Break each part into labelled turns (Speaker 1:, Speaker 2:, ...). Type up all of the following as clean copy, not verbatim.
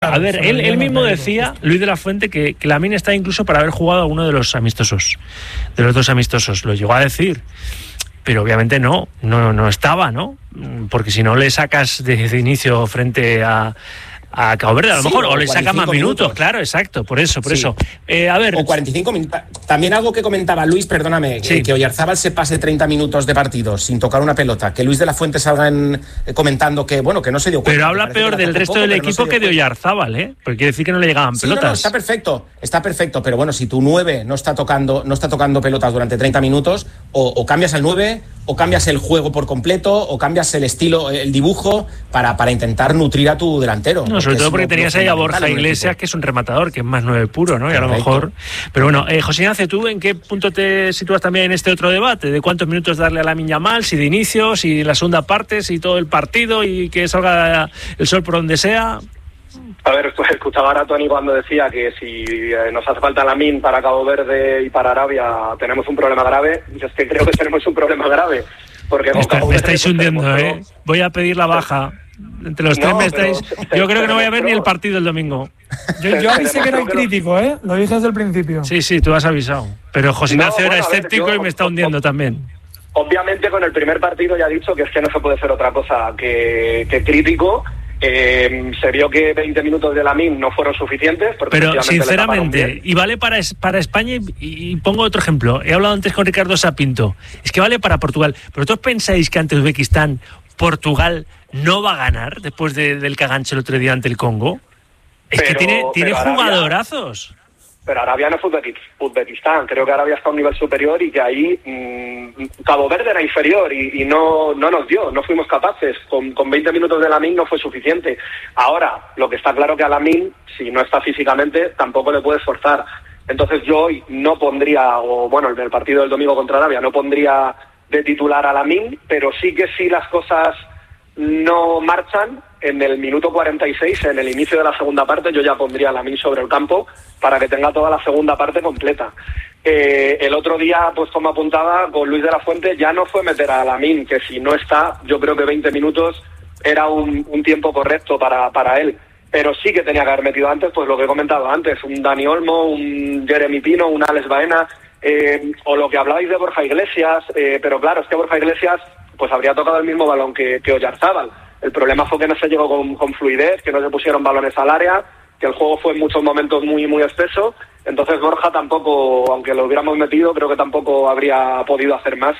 Speaker 1: Claro,
Speaker 2: a ver, él mismo decía, Luis de la Fuente, que Lamine está incluso para haber jugado a uno de los amistosos, de los 2 amistosos. Lo llegó a decir. Pero obviamente no estaba, ¿no? Porque si no le sacas de inicio frente a Cabo Verde, a lo mejor, o le saca más minutos, claro, exacto, por eso. A ver.
Speaker 3: O 45 minutos. También algo que comentaba Luis, perdóname, que Oyarzábal se pase 30 minutos de partido sin tocar una pelota, que Luis de la Fuente salga comentando que no se dio cuenta.
Speaker 2: Pero habla peor del resto del equipo que de Oyarzábal, ¿eh? Porque quiere decir que no le llegaban pelotas.
Speaker 3: No, está perfecto, pero bueno, si tu 9 no está tocando pelotas durante 30 minutos, o cambias al 9, o cambias el juego por completo, o cambias el estilo, el dibujo, para intentar nutrir a tu delantero.
Speaker 2: No, sobre todo porque tenías ahí a Borja Iglesias, que es un rematador, que es más 9 puro, ¿no? Y a lo mejor... Pero bueno, José Ignacio, ¿tú en qué punto te sitúas también en este otro debate? ¿De cuántos minutos darle a Lamine Yamal? ¿Si de inicio? ¿Si en la segunda parte? ¿Si todo el partido? ¿Y que salga el sol por donde sea?
Speaker 4: A ver, pues escuchaba ahora a Tony cuando decía que si nos hace falta Lamine para Cabo Verde y para Arabia tenemos un problema grave. Yo es que creo que tenemos un problema grave. Porque
Speaker 2: me estáis hundiendo, ¿eh? Voy a pedir la baja. Entre los tres me estáis... Yo creo que no voy a ver ni el partido el domingo.
Speaker 1: Yo avisé que era un crítico, ¿eh? Lo dije desde el principio.
Speaker 2: Sí, tú has avisado. Pero José Ignacio era escéptico y me está hundiendo también.
Speaker 4: Obviamente con el primer partido ya he dicho que es que no se puede ser otra cosa que crítico. Se vio que 20 minutos de Lamine no fueron suficientes.
Speaker 2: Pero sinceramente, y vale para España, y pongo otro ejemplo. He hablado antes con Ricardo Sapinto. Es que vale para Portugal. ¿Pero vosotros pensáis que ante Uzbekistán Portugal no va a ganar después del caganche el otro día ante el Congo? Es que tiene jugadorazos.
Speaker 4: Pero Arabia no es Uzbekistán. Creo que Arabia está a un nivel superior y que ahí Cabo Verde era inferior y no nos dio. No fuimos capaces. Con 20 minutos de Lamine no fue suficiente. Ahora, lo que está claro que a Lamine, si no está físicamente, tampoco le puedes forzar. Entonces yo hoy no pondría, en el partido del domingo contra Arabia, no pondría de titular a Lamine, pero sí que si las cosas no marchan, en el minuto 46, en el inicio de la segunda parte, yo ya pondría a Lamine sobre el campo para que tenga toda la segunda parte completa. El otro día, pues como apuntaba con Luis de la Fuente, ya no fue meter a Lamine, que si no está, yo creo que 20 minutos era un tiempo correcto para él. Pero sí que tenía que haber metido antes, pues lo que he comentado antes, un Dani Olmo, un Jeremy Pino, un Alex Baena, o lo que hablabais de Borja Iglesias, pero claro, es que Borja Iglesias pues habría tocado el mismo balón que Oyarzábal. El problema fue que no se llegó con fluidez, que no se pusieron balones al área, que el juego fue en muchos momentos muy, muy espeso. Entonces Borja tampoco, aunque lo hubiéramos metido, creo que tampoco habría podido hacer más.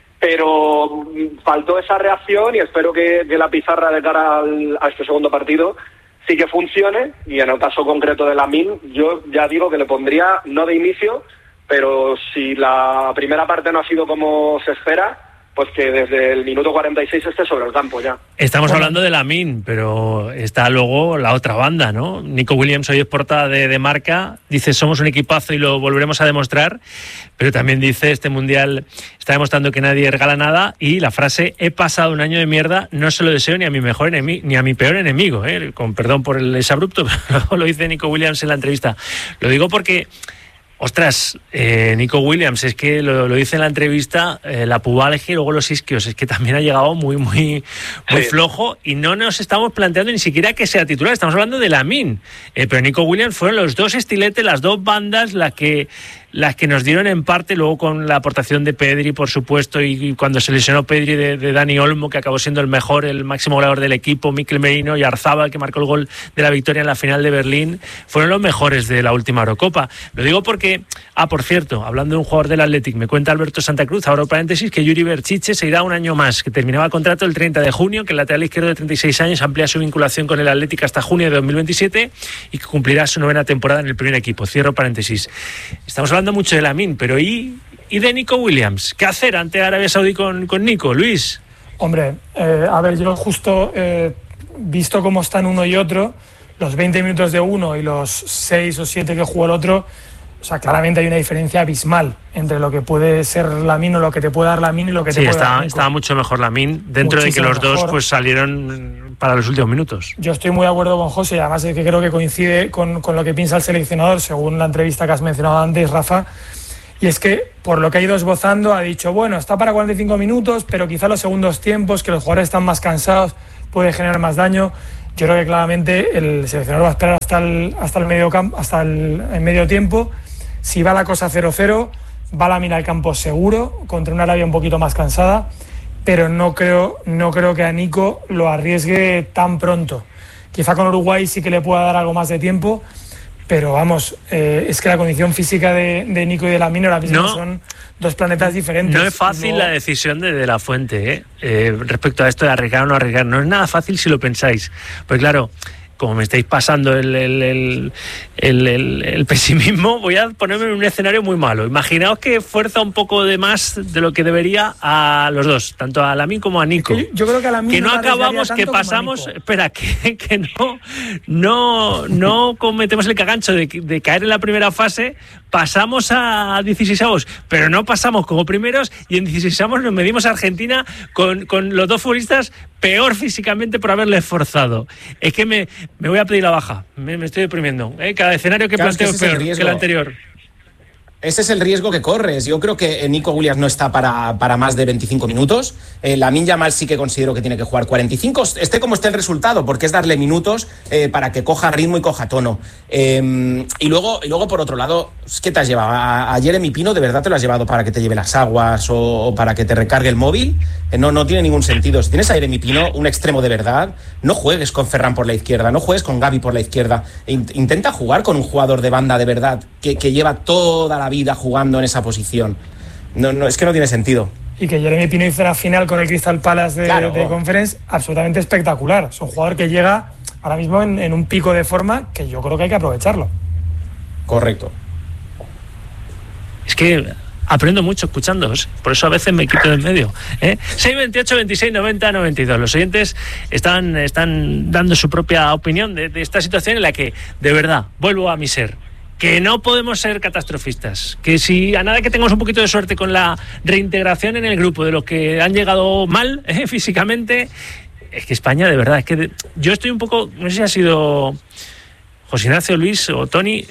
Speaker 4: Pero faltó esa reacción y espero que la pizarra de cara a este segundo partido sí que funcione. Y en el caso concreto de Lamine, yo ya digo que le pondría no de inicio, pero si la primera parte no ha sido como se espera, pues que desde el minuto 46 esté sobre el campo ya.
Speaker 2: Estamos hablando de Lamine, pero está luego la otra banda, ¿no? Nico Williams hoy es portada de Marca, dice somos un equipazo y lo volveremos a demostrar, pero también dice este Mundial está demostrando que nadie regala nada, y la frase he pasado un año de mierda, no se lo deseo ni a mi mejor enemigo, ni a mi peor enemigo, con perdón por el exabrupto, pero lo dice Nico Williams en la entrevista. Lo digo porque... Ostras, Nico Williams, es que lo dice en la entrevista, la pubalgia y luego los isquios, es que también ha llegado muy flojo y no nos estamos planteando ni siquiera que sea titular, estamos hablando de Lamine, pero Nico Williams fueron los dos estiletes, las dos bandas las que nos dieron en parte, luego con la aportación de Pedri, por supuesto, y cuando se lesionó Pedri de Dani Olmo, que acabó siendo el máximo goleador del equipo, Mikel Merino y Oyarzábal, que marcó el gol de la victoria en la final de Berlín, fueron los mejores de la última Eurocopa. Lo digo porque, por cierto, hablando de un jugador del Athletic, me cuenta Alberto Santa Cruz, ahora paréntesis, que Yuri Berchiche se irá un año más, que terminaba el contrato el 30 de junio, que el lateral izquierdo de 36 años amplía su vinculación con el Athletic hasta junio de 2027 y que cumplirá su 9ª temporada en el primer equipo. Cierro paréntesis. Estamos hablando mucho de Lamine, pero ¿y de Nico Williams? ¿Qué hacer ante Arabia Saudí con Nico, Luis?
Speaker 1: Hombre, a ver, yo justo visto cómo están uno y otro, los 20 minutos de uno y los 6 o 7 que jugó el otro, o sea, claramente hay una diferencia abismal entre lo que puede ser Lamine o lo que te puede dar Lamine y lo que te puede dar Nico.
Speaker 2: Estaba mucho mejor Lamine, dentro muchísimo de que los dos pues salieron para los últimos minutos.
Speaker 1: Yo estoy muy de acuerdo con José, y además es que creo que coincide con lo que piensa el seleccionador, según la entrevista que has mencionado antes, Rafa, y es que, por lo que ha ido esbozando, ha dicho, bueno, está para 45 minutos, pero quizá los segundos tiempos, que los jugadores están más cansados, puede generar más daño. yo creo que claramente el seleccionador va a esperar hasta el medio campo, hasta el medio tiempo. Si va la cosa 0-0, va a laminar el campo seguro contra una Arabia un poquito más cansada, pero no creo que a Nico lo arriesgue tan pronto. Quizá con Uruguay sí que le pueda dar algo más de tiempo, pero vamos, es que la condición física de Nico y de Lamine ahora mismo son dos planetas diferentes.
Speaker 2: No es fácil la decisión de La Fuente, respecto a esto de arriesgar o no arriesgar. No es nada fácil si lo pensáis. Pues claro, como me estáis pasando el pesimismo, voy a ponerme en un escenario muy malo. Imaginaos que fuerza un poco de más de lo que debería a los dos, tanto a Lamine como a Nico.
Speaker 1: Es que yo creo que a Lamine
Speaker 2: que no acabamos, que pasamos, espera, que no cometemos el cagancho de caer en la primera fase, pasamos a 16avos, pero no pasamos como primeros, y en 16avos nos medimos a Argentina con los dos futbolistas peor físicamente por haberle esforzado. Es que me voy a pedir la baja, me estoy deprimiendo. Cada escenario que planteo es peor que el anterior.
Speaker 3: Ese es el riesgo que corres. Yo creo que Nico Williams no está para más de 25 minutos. Lamine Yamal sí que considero que tiene que jugar 45, esté como esté el resultado, porque es darle minutos para que coja ritmo y coja tono. Y luego, por otro lado, ¿qué te has llevado? ¿A Jeremy Pino de verdad te lo has llevado para que te lleve las aguas o para que te recargue el móvil? No tiene ningún sentido. Si tienes a Jeremy Pino, un extremo de verdad, no juegues con Ferran por la izquierda, no juegues con Gavi por la izquierda. Intenta jugar con un jugador de banda de verdad que lleva toda la vida jugando en esa posición. No, es que no tiene sentido.
Speaker 1: Y que Jeremy Pino hizo la final con el Crystal Palace de Conference absolutamente espectacular. Es un jugador que llega ahora mismo en un pico de forma que yo creo que hay que aprovecharlo.
Speaker 3: Correcto.
Speaker 2: Es que aprendo mucho escuchándoos, por eso a veces me quito del medio. 628 26 90 92. Los oyentes están dando su propia opinión de esta situación en la que, de verdad, vuelvo a mi ser, que no podemos ser catastrofistas, que si a nada que tengamos un poquito de suerte con la reintegración en el grupo de los que han llegado mal físicamente, es que España, de verdad, es que yo estoy un poco, no sé si ha sido José Ignacio, Luis o Tony,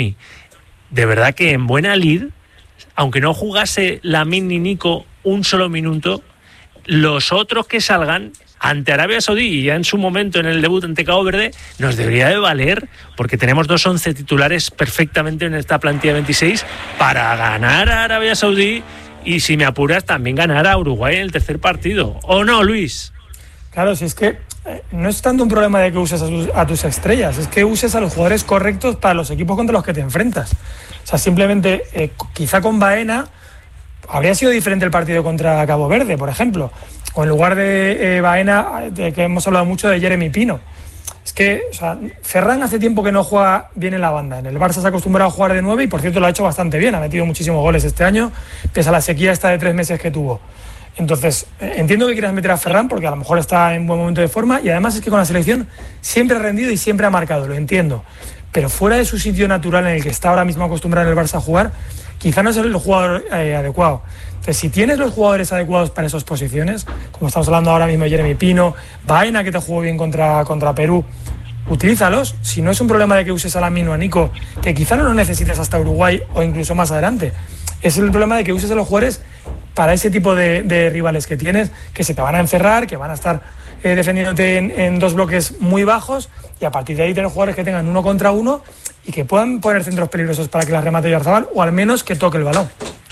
Speaker 2: de verdad que en buena lid, aunque no jugase Lamine ni Nico un solo minuto, los otros que salgan ante Arabia Saudí y ya en su momento en el debut ante Cabo Verde nos debería de valer, porque tenemos 2 11 titulares perfectamente en esta plantilla 26 para ganar a Arabia Saudí y, si me apuras, también ganar a Uruguay en el tercer partido. ¿O no, Luis?
Speaker 1: Claro, si es que no es tanto un problema de que uses a tus estrellas, es que uses a los jugadores correctos para los equipos contra los que te enfrentas. O sea, simplemente, quizá con Baena habría sido diferente el partido contra Cabo Verde, por ejemplo, o en lugar de Baena, de que hemos hablado mucho, de Jeremy Pino. Es que, o sea, Ferran hace tiempo que no juega bien en la banda. En el Barça se ha acostumbrado a jugar de 9 y, por cierto, lo ha hecho bastante bien. Ha metido muchísimos goles este año, pese a la sequía esta de 3 meses que tuvo. Entonces, entiendo que quieras meter a Ferran porque a lo mejor está en buen momento de forma, y además es que con la selección siempre ha rendido y siempre ha marcado, lo entiendo. Pero fuera de su sitio natural en el que está ahora mismo acostumbrado en el Barça a jugar, quizá no es el jugador adecuado. Entonces, si tienes los jugadores adecuados para esas posiciones, como estamos hablando ahora mismo de Jeremy Pino, Baena, que te jugó bien contra Perú, utilízalos. Si no es un problema de que uses a Lamine o a Nico, que quizá no los necesites hasta Uruguay o incluso más adelante. Es el problema de que uses a los jugadores para ese tipo de rivales que tienes, que se te van a encerrar, que van a estar defendiéndote en 2 bloques muy bajos, y a partir de ahí tener jugadores que tengan 1 contra 1 y que puedan poner centros peligrosos para que las remate Oyarzabal, o al menos que toque el balón.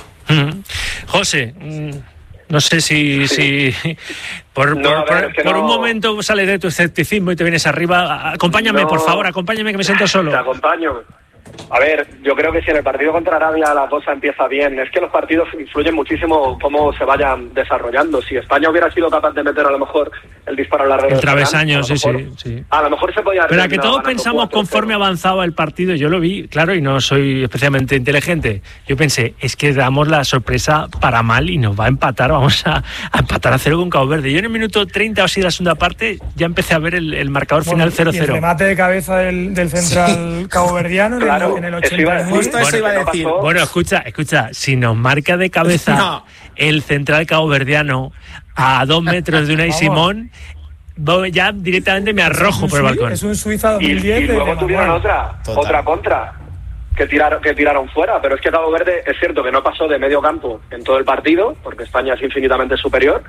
Speaker 2: José, no sé si por un momento sales de tu escepticismo y te vienes arriba. Acompáñame, por favor, acompáñame, que me siento solo.
Speaker 4: Te acompaño. A ver, yo creo que si en el partido contra Arabia la cosa empieza bien, es que los partidos influyen muchísimo cómo se vayan desarrollando. Si España hubiera sido capaz de meter a lo mejor el disparo al larguero,
Speaker 2: el travesaño, sí.
Speaker 4: A lo mejor se podía.
Speaker 2: Pero a que todos pensamos conforme avanzaba el partido, yo lo vi, claro, y no soy especialmente inteligente. Yo pensé, es que damos la sorpresa para mal y nos va a empatar, vamos a empatar a 0 con Cabo Verde. Yo en el minuto 30 o así de la segunda parte ya empecé a ver el marcador final 0-0.
Speaker 1: Y el remate de cabeza del central caboverdiano, claro. En el 89.
Speaker 3: Eso iba a decir.
Speaker 2: Bueno, escucha, si nos marca de cabeza el central caboverdiano a 2 metros de Unai Simón, ya directamente me arrojo por el balcón.
Speaker 1: Es un Suiza 2010.
Speaker 4: Y luego tuvieron otra contra que tiraron fuera, pero es que Cabo Verde es cierto que no pasó de medio campo en todo el partido, porque España es infinitamente superior,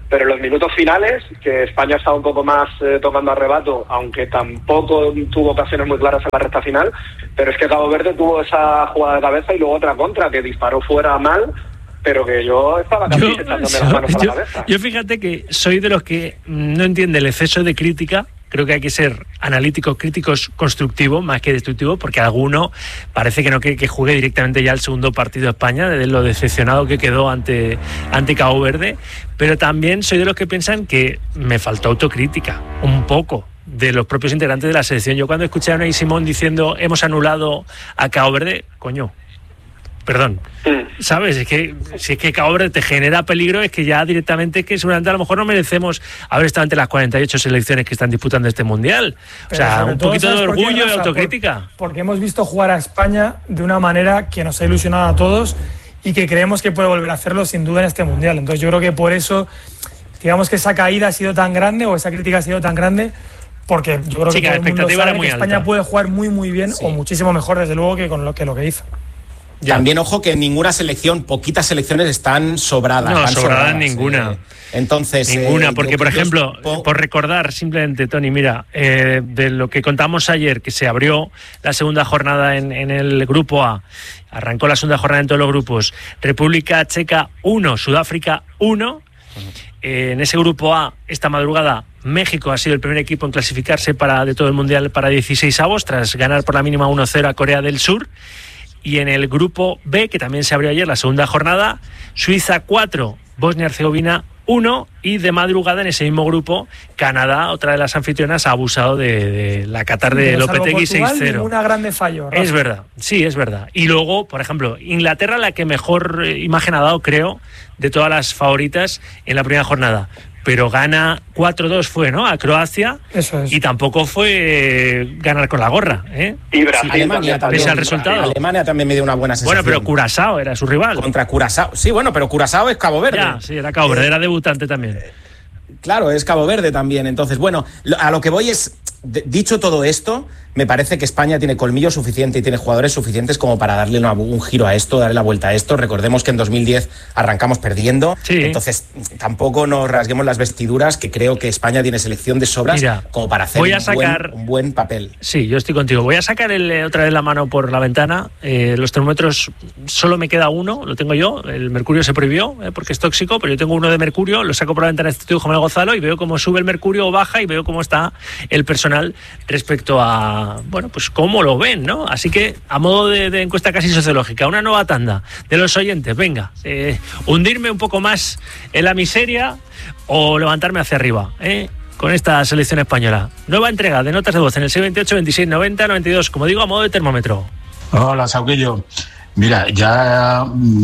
Speaker 4: pero en los minutos finales, que España estaba un poco más tocando arrebato, aunque tampoco tuvo ocasiones muy claras en la recta final, pero es que Cabo Verde tuvo esa jugada de cabeza y luego otra contra, que disparó fuera mal, pero que yo estaba casi echándome las manos a la cabeza.
Speaker 2: Yo fíjate que soy de los que no entiende el exceso de crítica. Creo que hay que ser analíticos, críticos, constructivos, más que destructivos, porque alguno parece que no quiere que juegue directamente ya el segundo partido de España, de lo decepcionado que quedó ante Cabo Verde, pero también soy de los que piensan que me faltó autocrítica, un poco, de los propios integrantes de la selección. Yo cuando escuché a Unai Simón diciendo hemos anulado a Cabo Verde, coño, perdón, ¿sabes? Si es que Cabo Verde te genera peligro, es que ya directamente es que seguramente a lo mejor no merecemos haber estado entre las 48 selecciones que están disputando este Mundial.
Speaker 1: Pero
Speaker 2: o sea, un poquito de orgullo y autocrítica.
Speaker 1: Porque hemos visto jugar a España de una manera que nos ha ilusionado a todos y que creemos que puede volver a hacerlo sin duda en este Mundial. Entonces yo creo que por eso, digamos que esa caída ha sido tan grande o esa crítica ha sido tan grande, porque yo creo que todo el mundo sabe que España puede jugar muy muy bien, o muchísimo mejor desde luego que con lo que hizo.
Speaker 3: Ya. También, ojo, que en ninguna selección, poquitas selecciones están sobradas.
Speaker 2: No, sobradas ninguna.
Speaker 3: Entonces,
Speaker 2: ninguna, porque, por ejemplo, por recordar simplemente, Tony, mira, de lo que contamos ayer, que se abrió la segunda jornada en el Grupo A, arrancó la segunda jornada en todos los grupos, República Checa 1, Sudáfrica 1. En ese Grupo A, esta madrugada, México ha sido el primer equipo en clasificarse de todo el Mundial para 16avos, tras ganar por la mínima 1-0 a Corea del Sur. Y en el Grupo B, que también se abrió ayer la segunda jornada, Suiza 4, Bosnia-Herzegovina 1, y de madrugada en ese mismo grupo, Canadá, otra de las anfitrionas, ha abusado de la Qatar de Lopetegui 6-0.
Speaker 1: Una grande fallo, Rafa.
Speaker 2: Es verdad, sí, es verdad. Y luego, por ejemplo, Inglaterra, la que mejor imagen ha dado, creo, de todas las favoritas en la primera jornada. Pero gana 4-2 fue, ¿no? A Croacia.
Speaker 1: Eso es.
Speaker 2: Y tampoco fue ganar con la gorra, ¿eh?
Speaker 4: Y Brasil,
Speaker 3: Alemania también.
Speaker 2: Pese al resultado.
Speaker 3: Alemania también me dio una buena sensación.
Speaker 2: Bueno, pero Curazao era su rival.
Speaker 3: Contra Curazao. Sí, bueno, pero Curazao es Cabo Verde.
Speaker 2: Ya, sí, era Cabo Verde, era debutante también.
Speaker 3: Claro, es Cabo Verde también. Entonces, bueno, a lo que voy es, dicho todo esto, me parece que España tiene colmillo suficiente y tiene jugadores suficientes como para darle un giro a esto, darle la vuelta a esto. Recordemos que en 2010 arrancamos perdiendo,
Speaker 2: sí.
Speaker 3: Entonces tampoco nos rasguemos las vestiduras, que creo que España tiene selección de sobras. Mira, como para hacer un buen papel.
Speaker 2: Sí, yo estoy contigo. Voy a sacar otra vez la mano por la ventana. Los termómetros, solo me queda uno, lo tengo yo. El mercurio se prohibió porque es tóxico, pero yo tengo uno de mercurio, lo saco por la ventana de este estudio, Manuel Gonzalo, y veo cómo sube el mercurio o baja, y veo cómo está el personal respecto a, bueno, pues cómo lo ven, ¿no? Así que, a modo de encuesta casi sociológica, una nueva tanda de los oyentes, venga, hundirme un poco más en la miseria o levantarme hacia arriba, con esta selección española. Nueva entrega de notas de voz en el 628 26 90 92, como digo, a modo de termómetro.
Speaker 5: Hola, Sauquillo. Mira, ya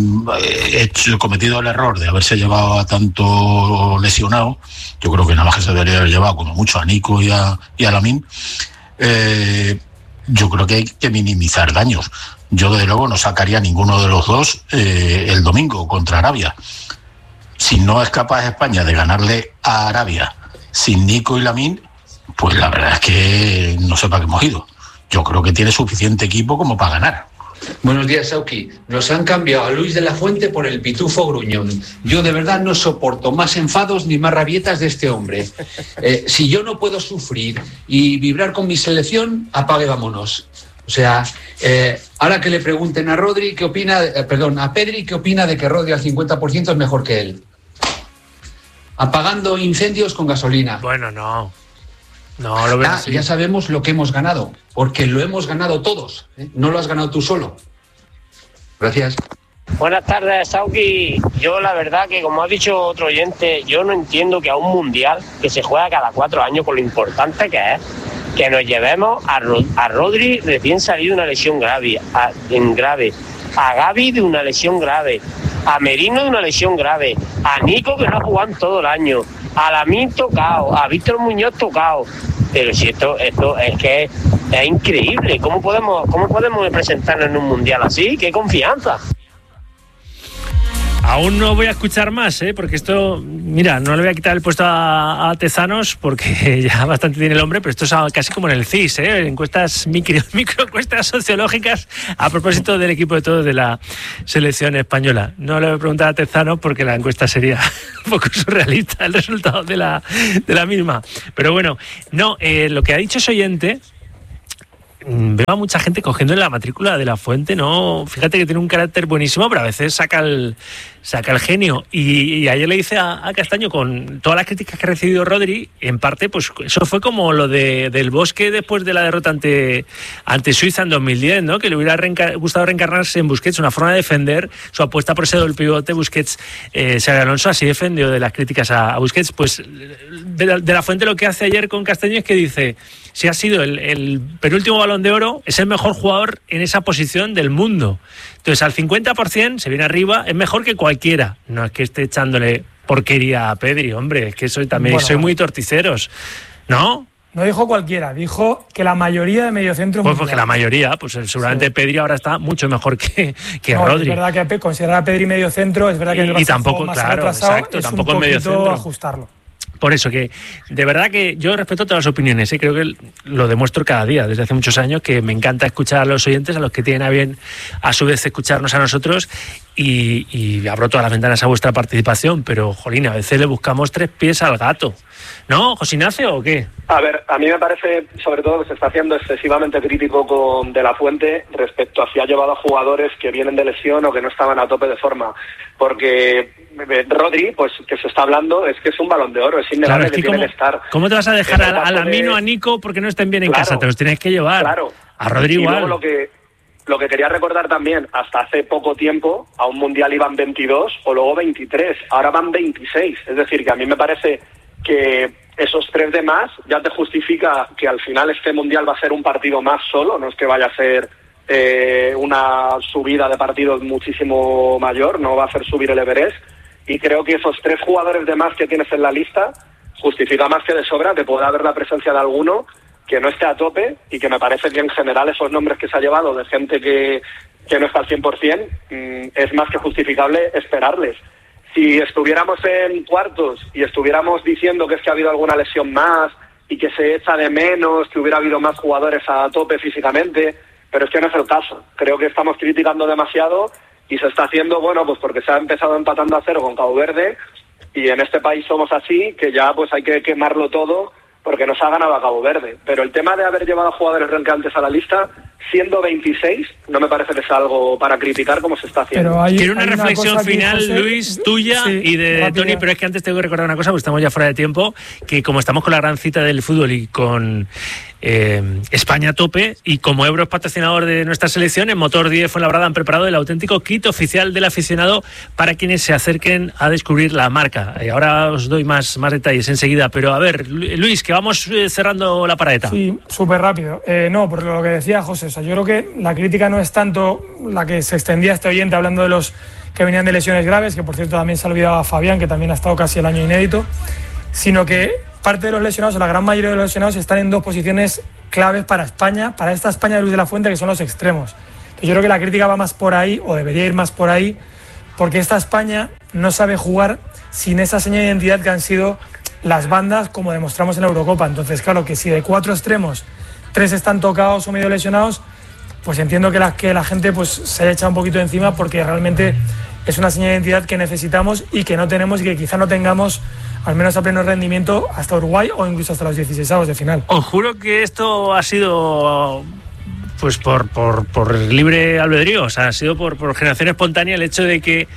Speaker 5: he cometido el error de haberse llevado a tanto lesionado. Yo creo que nada más que se debería haber llevado como mucho a Nico y a Lamine. Yo creo que hay que minimizar daños. Yo desde luego no sacaría a ninguno de los dos el domingo contra Arabia. Si no es capaz España de ganarle a Arabia sin Nico y Lamine, pues la verdad es que no sé para qué hemos ido. Yo creo que tiene suficiente equipo como para ganar.
Speaker 6: Buenos días, Sauki. Nos han cambiado a Luis de la Fuente por el Pitufo Gruñón. Yo de verdad no soporto más enfados ni más rabietas de este hombre. Si yo no puedo sufrir y vibrar con mi selección, apague, vámonos. O sea, ahora que le pregunten a Rodri qué opina, a Pedri qué opina de que Rodri al 50% es mejor que él. Apagando incendios con gasolina.
Speaker 2: Bueno, no. No, lo veo así.
Speaker 6: Ya sabemos lo que hemos ganado, porque lo hemos ganado todos, ¿eh? No lo has ganado tú solo. Gracias.
Speaker 7: Buenas tardes, Sauki. Yo la verdad que, como ha dicho otro oyente, yo no entiendo que a un mundial que se juega cada 4 años, con lo importante que es, que nos llevemos a Rodri recién salido de una lesión grave, a Gavi de una lesión grave, a Merino de una lesión grave, a Nico que no ha jugado en todo el año, a Lamine tocado, a Víctor Muñoz tocado. Pero si esto es que es increíble. ¿Cómo podemos presentarnos en un mundial así? ¡Qué confianza!
Speaker 2: Aún no voy a escuchar más, porque esto, mira, no le voy a quitar el puesto a Tezanos porque ya bastante tiene el hombre, pero esto es casi como en el CIS, encuestas microencuestas sociológicas a propósito del equipo de todos de la selección española. No le voy a preguntar a Tezanos porque la encuesta sería un poco surrealista el resultado de la misma. Pero bueno, no, lo que ha dicho ese oyente. Veo a mucha gente cogiendo en la matrícula de La Fuente, ¿no? Fíjate que tiene un carácter buenísimo, pero a veces saca el genio. Y ayer le dice a Castaño, con todas las críticas que ha recibido Rodri, en parte, pues eso fue como lo del Bosque después de la derrota ante Suiza en 2010, ¿no? Que le hubiera gustado reencarnarse en Busquets, una forma de defender su apuesta por ese doble pivote Busquets. Xabi Alonso así defendió de las críticas a Busquets. Pues de la Fuente lo que hace ayer con Castaño es que dice: si ha sido el penúltimo Balón de Oro, es el mejor jugador en esa posición del mundo. Entonces, al 50% se viene arriba, es mejor que cualquiera. No es que esté echándole porquería a Pedri, hombre, es que soy muy torticeros, ¿no?
Speaker 1: No dijo cualquiera, dijo que la mayoría de mediocentros...
Speaker 2: Pues que la mayoría, pues seguramente sí. Pedri ahora está mucho mejor que Rodri.
Speaker 1: Es verdad que considerar a Pedri mediocentro, es verdad que
Speaker 2: y tampoco, claro, exacto, tampoco es mediocentro.
Speaker 1: Ajustarlo.
Speaker 2: Por eso que, de verdad que yo respeto todas las opiniones, creo que lo demuestro cada día, desde hace muchos años, que me encanta escuchar a los oyentes, a los que tienen a bien a su vez escucharnos a nosotros, y abro todas las ventanas a vuestra participación, pero, jolín, a veces le buscamos 3 pies al gato. ¿No, José Ignacio, o qué?
Speaker 4: A ver, a mí me parece, sobre todo, que se está haciendo excesivamente crítico con De La Fuente respecto a si ha llevado a jugadores que vienen de lesión o que no estaban a tope de forma. Porque Rodri, pues que se está hablando, es que es un Balón de Oro, es innegable, que tiene que estar.
Speaker 2: ¿Cómo te vas a dejar a Lamino, a Nico, porque no estén bien en casa? Te los tienes que llevar.
Speaker 4: Claro.
Speaker 2: A Rodri igual.
Speaker 4: Luego lo que quería recordar también, hasta hace poco tiempo, a un Mundial iban 22 o luego 23, ahora van 26. Es decir, que a mí me parece que esos 3 de más ya te justifica que al final este Mundial va a ser un partido más solo, no es que vaya a ser una subida de partidos muchísimo mayor, no va a hacer subir el Everest, y creo que esos 3 jugadores de más que tienes en la lista justifica más que de sobra que pueda haber la presencia de alguno que no esté a tope, y que me parece que en general esos nombres que se ha llevado de gente que no está al 100%, es más que justificable esperarles. Si estuviéramos en cuartos y estuviéramos diciendo que es que ha habido alguna lesión más y que se echa de menos, que hubiera habido más jugadores a tope físicamente, pero es que no es el caso. Creo que estamos criticando demasiado y se está haciendo, bueno, pues porque se ha empezado empatando a 0 con Cabo Verde, y en este país somos así, que ya pues hay que quemarlo todo porque nos ha ganado a Cabo Verde. Pero el tema de haber llevado a jugadores renqueantes a la lista, siendo 26, no me parece que sea algo para criticar como se está haciendo.
Speaker 2: Quiero una reflexión final, José, Luis, tuya y de rápida. Tony, pero es que antes tengo que recordar una cosa, porque estamos ya fuera de tiempo, que como estamos con la gran cita del fútbol y con España a tope, y como Ebro es patrocinador de nuestra selección, en Motor 10 Fuenlabrada han preparado el auténtico kit oficial del aficionado para quienes se acerquen a descubrir la marca. Ahora os doy más detalles enseguida, pero a ver, Luis, que vamos cerrando la paraeta.
Speaker 1: Sí, súper rápido. No, por lo que decía José, o sea, yo creo que la crítica no es tanto la que se extendía a este oyente hablando de los que venían de lesiones graves, que por cierto también se ha olvidado a Fabián, que también ha estado casi el año inédito, sino que parte de los lesionados, o la gran mayoría de los lesionados, están en 2 posiciones claves para España, para esta España de Luis de la Fuente, que son los extremos. Entonces yo creo que la crítica va más por ahí, o debería ir más por ahí, porque esta España no sabe jugar sin esa señal de identidad que han sido las bandas, como demostramos en la Eurocopa. Entonces, claro, que si de 4 extremos 3 están tocados o medio lesionados, pues entiendo que la gente pues se haya echado un poquito encima, porque realmente es una señal de identidad que necesitamos y que no tenemos, y que quizá no tengamos al menos a pleno rendimiento hasta Uruguay o incluso hasta los 16avos de final.
Speaker 2: Os juro que esto ha sido pues por libre albedrío, o sea, ha sido por generación espontánea el hecho de que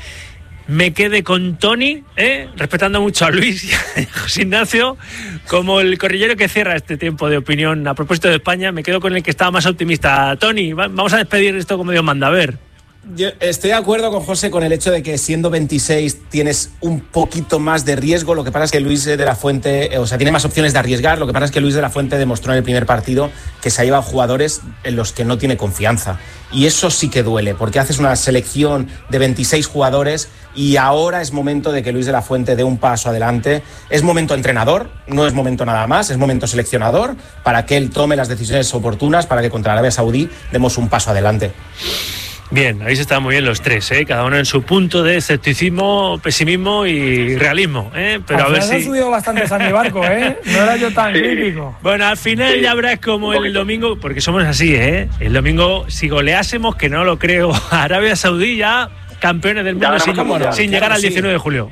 Speaker 2: me quede con Tony, respetando mucho a Luis y a José Ignacio, como el corrillero que cierra este tiempo de opinión a propósito de España. Me quedo con el que estaba más optimista. Tony, vamos a despedir esto como Dios manda, a ver.
Speaker 3: Yo estoy de acuerdo con José con el hecho de que siendo 26 tienes un poquito más de riesgo. Lo que pasa es que Luis de la Fuente, o sea, tiene más opciones de arriesgar. Lo que pasa es que Luis de la Fuente demostró en el primer partido que se ha llevado jugadores en los que no tiene confianza. Y eso sí que duele, porque haces una selección de 26 jugadores y ahora es momento de que Luis de la Fuente dé un paso adelante. Es momento entrenador, no es momento nada más, es momento seleccionador, para que él tome las decisiones oportunas para que contra Arabia Saudí demos un paso adelante.
Speaker 2: Bien, habéis estado muy bien los tres, cada uno en su punto de escepticismo, pesimismo y realismo, pero a ver si...
Speaker 1: has subido bastantes a mi barco, no era yo tan crítico.
Speaker 2: Bueno, al final ya verás como el domingo, porque somos así, el domingo, si goleásemos, que no lo creo, a Arabia Saudí ya campeones del mundo sin llegar al 19 de julio,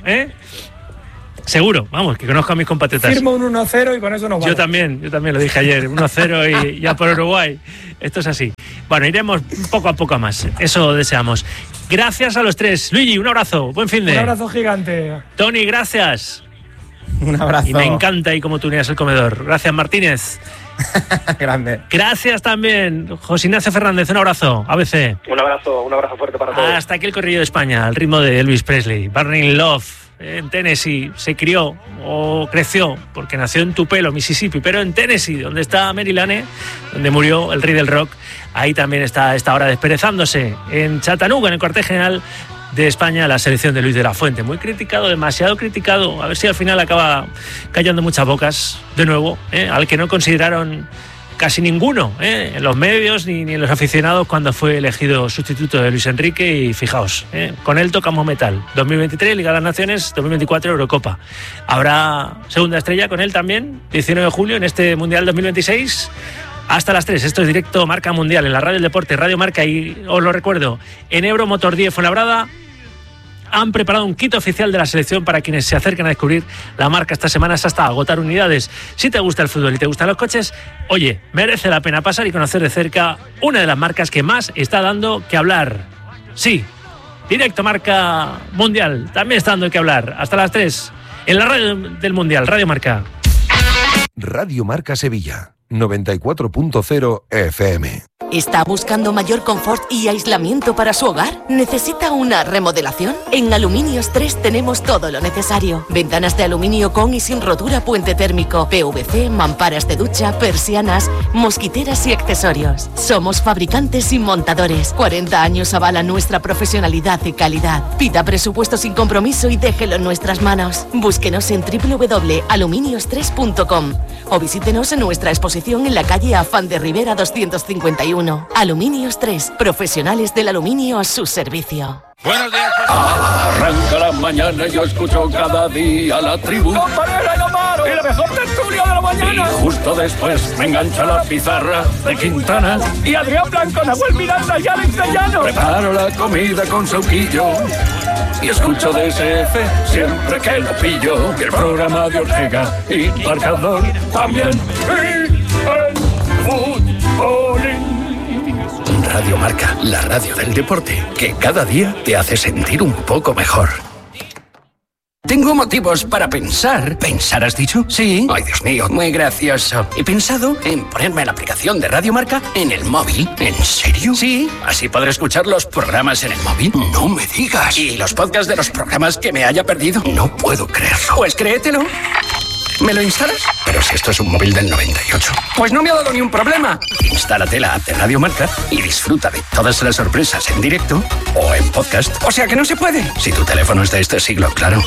Speaker 2: Seguro, vamos, que conozco a mis compatriotas.
Speaker 1: Firmo un 1-0 y con eso nos vamos.
Speaker 2: Yo también lo dije ayer, 1-0 y ya por Uruguay. Esto es así. Bueno, iremos poco a poco a más, eso deseamos. Gracias a los tres. Luigi, un abrazo, buen fin de.
Speaker 1: Un abrazo gigante.
Speaker 2: Tony, gracias.
Speaker 3: Un abrazo.
Speaker 2: Y me encanta ahí cómo tuneas el comedor. Gracias, Martínez.
Speaker 3: Grande.
Speaker 2: Gracias también, José Ignacio Fernández, un abrazo, ABC.
Speaker 4: Un abrazo fuerte para todos.
Speaker 2: Hasta aquí el corrillo de España, al ritmo de Elvis Presley. Burning Love. En Tennessee se crió o creció porque nació en Tupelo, Mississippi, pero en Tennessee, donde está Mary Lane, donde murió el rey del rock, ahí también está a esta hora desperezándose. En Chattanooga, en el cuartel general de España, la selección de Luis de la Fuente, muy criticado, demasiado criticado, a ver si al final acaba callando muchas bocas de nuevo, al que no consideraron casi ninguno, en los medios ni en los aficionados cuando fue elegido sustituto de Luis Enrique, y fijaos, con él tocamos metal. 2023 Liga de las Naciones, 2024 Eurocopa. Habrá segunda estrella con él también, 19 de julio en este Mundial 2026. Hasta las 3, esto es Directo Marca Mundial en la Radio del Deporte, Radio Marca, y os lo recuerdo, en Euromotor 10 Fuenlabrada han preparado un kit oficial de la selección para quienes se acerquen a descubrir la marca esta semana hasta agotar unidades. Si te gusta el fútbol y te gustan los coches, oye, merece la pena pasar y conocer de cerca una de las marcas que más está dando que hablar. Sí, Directo Marca Mundial, también está dando que hablar. Hasta las 3, en la radio del Mundial, Radio Marca.
Speaker 8: Radio Marca Sevilla, 94.0 FM.
Speaker 9: ¿Está buscando mayor confort y aislamiento para su hogar? ¿Necesita una remodelación? En Aluminios 3 tenemos todo lo necesario. Ventanas de aluminio con y sin rotura, puente térmico, PVC, mamparas de ducha, persianas, mosquiteras y accesorios. Somos fabricantes y montadores. 40 años avalan nuestra profesionalidad y calidad. Pida presupuesto sin compromiso y déjelo en nuestras manos. Búsquenos en www.aluminios3.com o visítenos en nuestra exposición en la calle Afán de Rivera 251. Aluminios 3, profesionales del aluminio a su servicio.
Speaker 10: Buenos días. Arranca la mañana y yo escucho cada día la tribu. Con Varela y Amaro y la mejor tertulia de la mañana. Y justo después me engancha la pizarra de Quintana. Y Adrián Blanco, Nahuel Miranda y Alex Llano. Preparo la comida con Sauquillo y escucho DSF siempre que lo pillo. Y el programa de Ortega y Marcador también. Y el futbolín. Radio Marca, la radio del deporte, que cada día te hace sentir un poco mejor. Tengo motivos para pensar. ¿Pensar has dicho? Sí. Ay, Dios mío, muy gracioso. He pensado en ponerme la aplicación de Radio Marca en el móvil. ¿En serio? Sí. Así podré escuchar los programas en el móvil. No me digas. ¿Y los podcasts de los programas que me haya perdido? No puedo creerlo. Pues créetelo. ¿Me lo instalas? Pero si esto es un móvil del 98. Pues no me ha dado ni un problema. Instálate la app de Radio Marca y disfruta de todas las sorpresas en directo o en podcast. O sea que no se puede. Si tu teléfono es de este siglo, claro.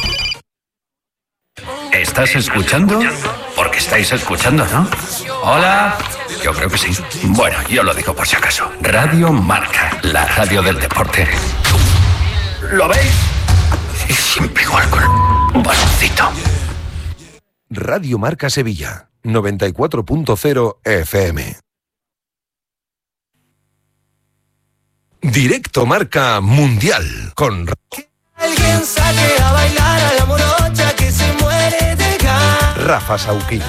Speaker 10: ¿Estás escuchando? Porque estáis escuchando, ¿no? Hola. Yo creo que sí. Bueno, yo lo digo por si acaso. Radio Marca, la radio del deporte. ¿Lo veis? Y siempre igual con un baloncito.
Speaker 8: Radio Marca Sevilla, 94.0 FM. Directo Marca Mundial con
Speaker 11: alguien saque a bailar a la morocha que se muere de gas.
Speaker 8: Rafa Sauquillo.